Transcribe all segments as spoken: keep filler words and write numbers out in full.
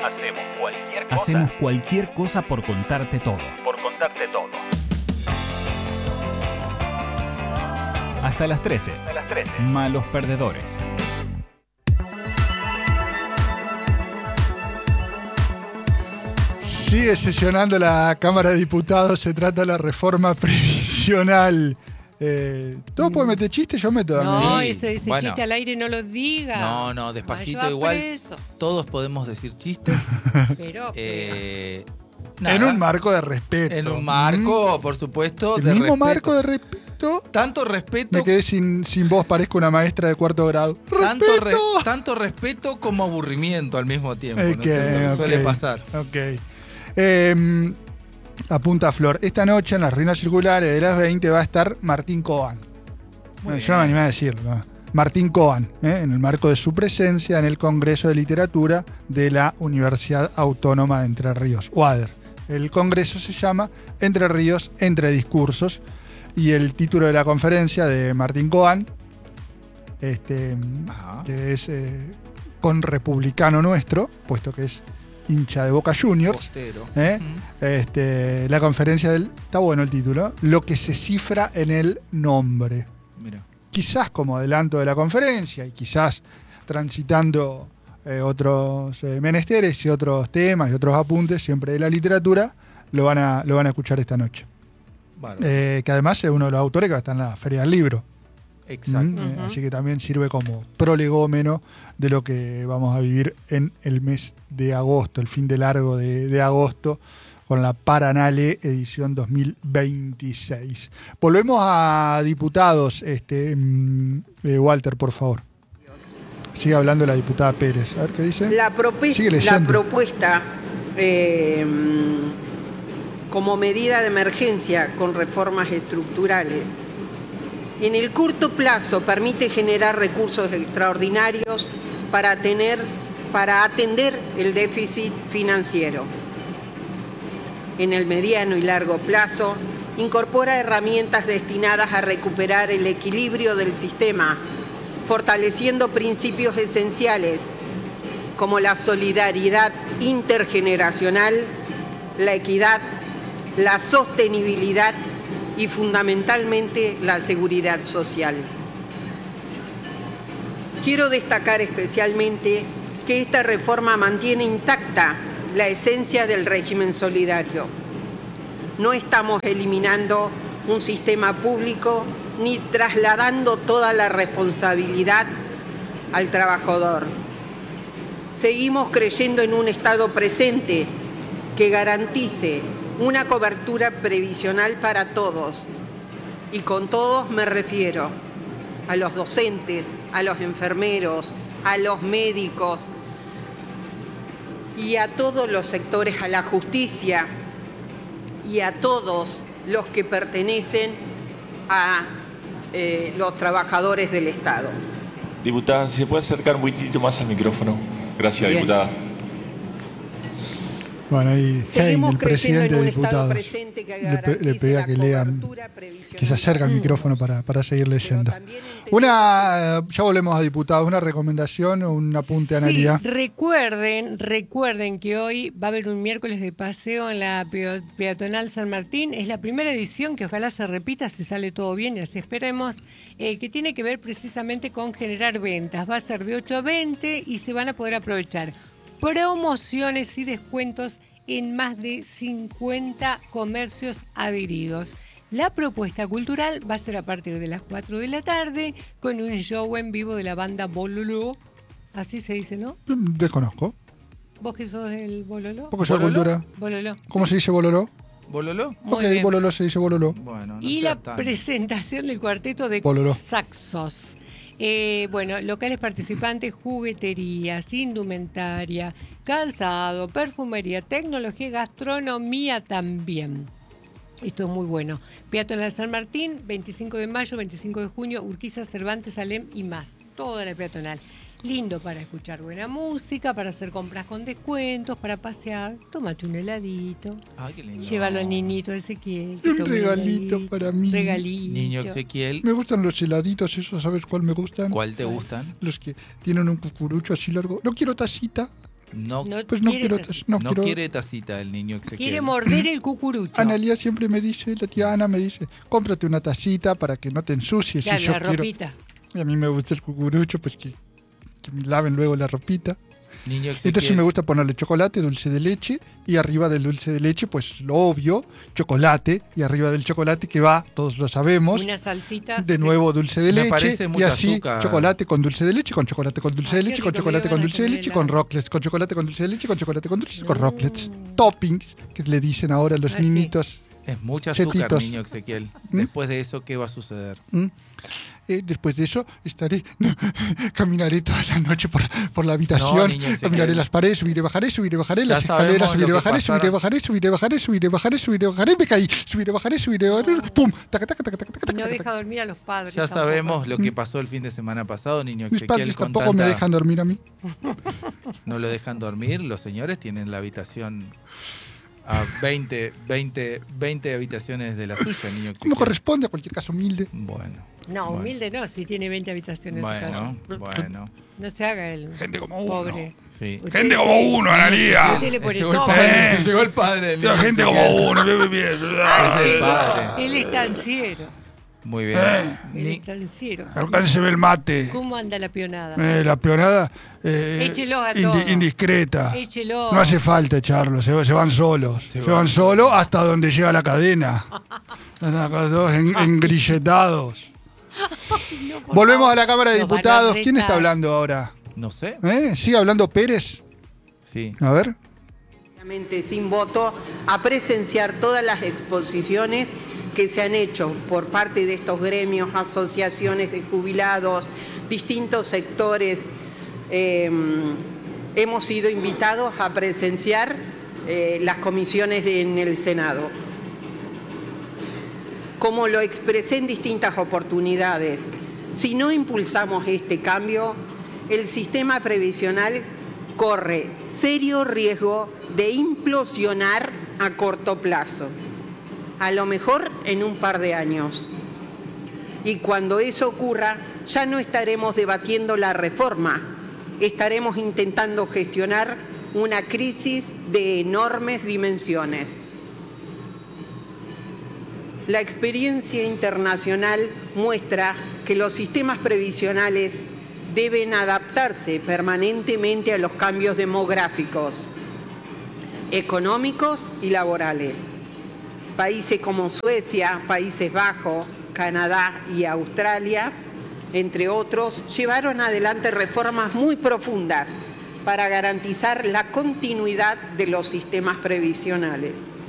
Hacemos cualquier cosa. Hacemos cualquier cosa por contarte todo. Por contarte todo. Hasta las trece. A las trece. Malos perdedores. Sigue sesionando la Cámara de Diputados. Se trata de la reforma previsional. Eh, ¿Todo puede meter chistes? Yo meto también. No, Sí, ese, ese bueno. chiste al aire no lo diga. No, no, Ay, despacito va igual. preso. Todos podemos decir chistes. Pero, Eh, En nada. un marco de respeto. En un marco, por supuesto. El de mismo respeto. marco de respeto. Tanto respeto. Me quedé sin, sin voz, parezco una maestra de cuarto grado. Tanto, re- ¡Respeto! tanto respeto como aburrimiento al mismo tiempo. ¿no es Ok, cierto? ok, Suele pasar. Ok. Eh, apunta Flor. Esta noche en las Reinas Circulares de las veinte va a estar Martín Coan. Muy Yo no me animé a decirlo. ¿no? Martín Coan, ¿eh? en el marco de su presencia en el Congreso de Literatura de la Universidad Autónoma de Entre Ríos, U A D E R. El congreso se llama Entre Ríos, Entre Discursos, y el título de la conferencia de Martín Coan, este, Ajá. que es eh, con republicano nuestro, puesto que es hincha de Boca Juniors. Postero. ¿eh? Ujú. Este, la conferencia del. Está bueno el título. Lo que se cifra en el nombre. Mira. Quizás como adelanto de la conferencia y quizás transitando eh, otros eh, menesteres y otros temas y otros apuntes, siempre de la literatura, lo van a, lo van a escuchar esta noche. Bueno, Eh, que además es uno de los autores que va a estar en la Feria del Libro. exacto. Mm, eh, Así que también sirve como prolegómeno de lo que vamos a vivir en el mes de agosto, el fin de largo de, de agosto, con la Paranale edición dos mil veintiséis. Volvemos a diputados, este, mm, eh, Walter, por favor. Sigue hablando la diputada Pérez. A ver qué dice. La, propi- Sigue la leyendo. propuesta eh, como medida de emergencia con reformas estructurales en el corto plazo permite generar recursos extraordinarios para, tener, para atender el déficit financiero. En el mediano y largo plazo incorpora herramientas destinadas a recuperar el equilibrio del sistema, fortaleciendo principios esenciales como la solidaridad intergeneracional, la equidad, la sostenibilidad y fundamentalmente la seguridad social. Quiero destacar especialmente que esta reforma mantiene intacta la esencia del régimen solidario. No estamos eliminando un sistema público ni trasladando toda la responsabilidad al trabajador. Seguimos creyendo en un Estado presente que garantice una cobertura previsional para todos. Y con todos me refiero a los docentes, a los enfermeros, a los médicos y a todos los sectores, a la justicia y a todos los que pertenecen a eh, los trabajadores del Estado. Diputada, si se puede acercar un poquitito más al micrófono. Gracias, Bien. diputada. Bueno, ahí Hein, Seguimos el creyendo presidente en de un Estado diputados, presente que le, pe- le garantice pedía la que lean, cobertura previsional que se acerque al para micrófono todos. para, para seguir leyendo. también entendemos- Una, ya volvemos a diputados, una recomendación o un apunte, Analia. Sí, recuerden, recuerden que hoy va a haber un miércoles de paseo en la peo- peatonal San Martín. Es la primera edición que ojalá se repita si sale todo bien y así esperemos, eh, que tiene que ver precisamente con generar ventas. Va a ser de ocho a veinte y se van a poder aprovechar promociones y descuentos en más de cincuenta comercios adheridos. La propuesta cultural va a ser a partir de las cuatro de la tarde con un show en vivo de la banda Bololó. Así se dice, ¿no? Desconozco. ¿Vos que sos del Bololó? Poco de ¿Bololó? cultura. Bololó. ¿Cómo se dice bololó? ¿Bololó? Muy Ok, bien. bololó se dice bololó. Bueno, no Y sea la tan- presentación del cuarteto de Bololó. saxos. Eh, bueno, locales participantes, jugueterías, indumentaria, calzado, perfumería, tecnología, gastronomía también. Esto es muy bueno. Peatonal San Martín, veinticinco de mayo, veinticinco de junio, Urquiza, Cervantes, Alem y más. Toda la peatonal. Lindo para escuchar buena música, para hacer compras con descuentos, para pasear. Tómate un heladito. Ay, qué lindo. Llévalo al niñito de Ezequiel. que Un tome regalito heladito. para mí. Regalito. Niño Ezequiel, Me gustan los heladitos, esos, ¿sabes cuál me gustan? ¿cuál te gustan? Los que tienen un cucurucho así largo. No quiero tacita. No, No, Pues no quiere quiero, tacita. no no quiero. quiere tacita el niño Ezequiel. Quiere morder el cucurucho. Analía siempre me dice, la tía Ana me dice, cómprate una tacita para que no te ensucies. Claro, y yo la quiero, ropita. y a mí me gusta el cucurucho, pues que, que me laven luego la ropita. Niño Ezequiel. Entonces me gusta ponerle chocolate, dulce de leche, y arriba del dulce de leche, pues lo obvio, chocolate, y arriba del chocolate que va, todos lo sabemos, Una salsita. de nuevo dulce de Me leche, parece y mucho así azúcar. chocolate con dulce de leche, con chocolate con dulce Ay, de qué leche, con rico, chocolate me con dio dulce de ganas de leche, comer con helado. rocklets, con chocolate con dulce de leche, con chocolate con dulce, con rocklets. Toppings, que le dicen ahora a los Ah, sí. niñitos. Es mucho azúcar, Chetitos. niño Ezequiel. ¿Mm? Después de eso, ¿qué va a suceder? ¿Mm? Eh, después de eso estaré, caminaré toda la noche por, por la habitación, No, niño Ezequiel. caminaré las paredes, subiré, bajaré, subiré, bajaré Ya las sabemos escaleras, lo subiré, que bajaré, pasaron. subiré, bajaré, subiré, bajaré, subiré, bajaré, subiré, bajaré, me caí, subiré, bajaré, subiré, bajaré, pum, taca, taca, taca, taca, taca, Y no taca, deja taca. dormir a los padres. Ya tampoco. sabemos lo que pasó el fin de semana pasado, niño Mis Ezequiel. padres Con tampoco me tanta- dejan dormir a mí. No lo dejan dormir. Los señores tienen la habitación a veinte, veinte, veinte habitaciones de la suya, niño Ezequiel. Como corresponde a cualquier caso humilde. Bueno. No, bueno. humilde no, si tiene veinte habitaciones en su casa. Bueno, bueno. No se haga el Gente como uno. pobre. Sí. Usted Gente sí- como uno, Analía. Usted le pone Llegó el todo. padre. Eh. Llegó el padre. del La niño gente Ezequiel. como uno, bien, bien. Es el padre. Él es tanciero. Muy bien. Eh. Él Ni- es tanciero. Alcánceme el mate. ¿Cómo anda la pionada? Eh, la peonada eh, Échelo a indi- todos. indiscreta. Échelo. No hace falta echarlo, se, se van solos. Se, van. van solos hasta donde llega la cadena. Están acá todos en- engrilletados. No, por Volvemos favor. a la Cámara de Nos van a Diputados. ¿Quién retar. está hablando ahora? No sé. ¿Eh? ¿Sigue hablando Pérez? Sí. A ver. Obviamente sin voto, a presenciar todas las exposiciones que se han hecho por parte de estos gremios, asociaciones de jubilados, distintos sectores. Eh, hemos sido invitados a presenciar eh, las comisiones de- en el Senado. Como lo expresé en distintas oportunidades, si no impulsamos este cambio, el sistema previsional corre serio riesgo de implosionar a corto plazo, a lo mejor en un par de años. Y cuando eso ocurra, ya no estaremos debatiendo la reforma, estaremos intentando gestionar una crisis de enormes dimensiones. La experiencia internacional muestra que los sistemas previsionales deben adaptarse permanentemente a los cambios demográficos, económicos y laborales. Países como Suecia, Países Bajos, Canadá y Australia, entre otros, llevaron adelante reformas muy profundas para garantizar la continuidad de los sistemas previsionales.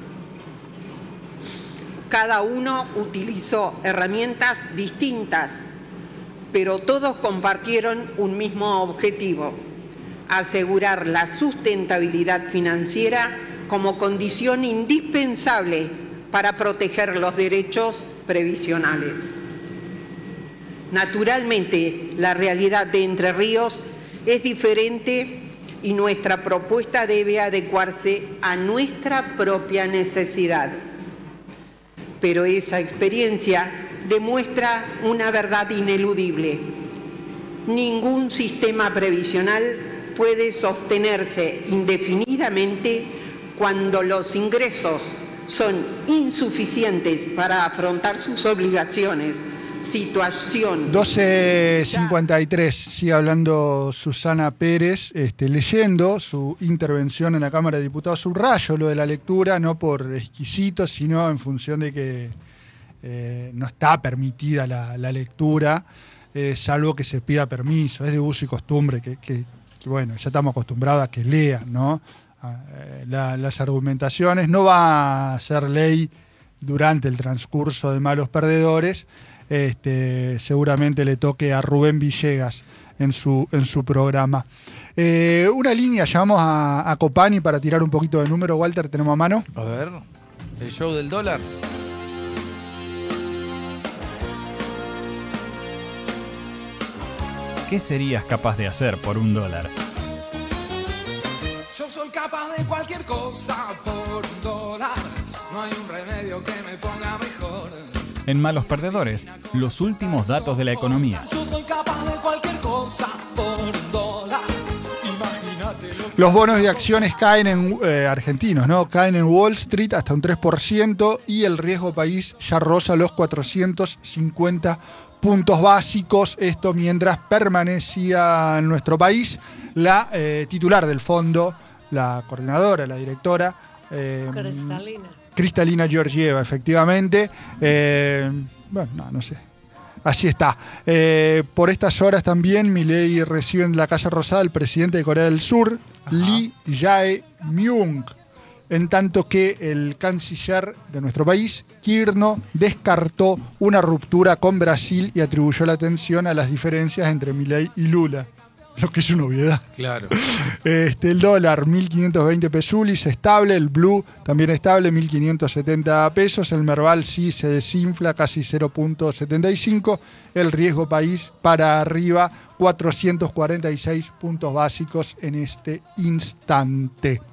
Cada uno utilizó herramientas distintas, pero todos compartieron un mismo objetivo: asegurar la sustentabilidad financiera como condición indispensable para proteger los derechos previsionales. Naturalmente, la realidad de Entre Ríos es diferente y nuestra propuesta debe adecuarse a nuestra propia necesidad. Pero esa experiencia demuestra una verdad ineludible. Ningún sistema previsional puede sostenerse indefinidamente cuando los ingresos son insuficientes para afrontar sus obligaciones. Situación. doce cincuenta y tres, sigue hablando Susana Pérez, este, leyendo su intervención en la Cámara de Diputados. Subrayo lo de la lectura, no por exquisito, sino en función de que eh, no está permitida la, la lectura, eh, salvo que se pida permiso. Es de uso y costumbre que, que, que bueno, ya estamos acostumbrados a que lean, ¿no? Eh, la, las argumentaciones. No va a ser ley durante el transcurso de Malos Perdedores. Este, seguramente le toque a Rubén Villegas en su, en su programa. Eh, una línea, llamamos a, a Copani para tirar un poquito de número. Walter, ¿tenemos a mano? A ver. El show del dólar. ¿Qué serías capaz de hacer por un dólar? Yo soy capaz de cualquier cosa por un dólar. No hay un remedio que me ponga mejor. En Malos Perdedores, los últimos datos de la economía. Yo soy capaz de cualquier cosa por un dólar. Imagínate lo Los bonos de acciones caen en eh, argentinos, ¿no? Caen en Wall Street hasta un tres por ciento y el riesgo país ya roza los cuatrocientos cincuenta puntos básicos. Esto mientras permanecía en nuestro país la eh, titular del fondo, la coordinadora, la directora. Eh, Cristalina. Cristalina Georgieva, efectivamente. Eh, bueno, no, no sé. Así está. Eh, por estas horas también Milei recibe en la Casa Rosada al presidente de Corea del Sur, Ajá. Lee Jae-myung, en tanto que el canciller de nuestro país, Kirno, descartó una ruptura con Brasil y atribuyó la atención a las diferencias entre Milei y Lula. Lo que es una obviedad. Claro. Este, el dólar, mil quinientos veinte pesulis, estable. El blue también estable, mil quinientos setenta pesos. El Merval sí se desinfla, casi cero punto setenta y cinco. El riesgo país para arriba, cuatrocientos cuarenta y seis puntos básicos en este instante.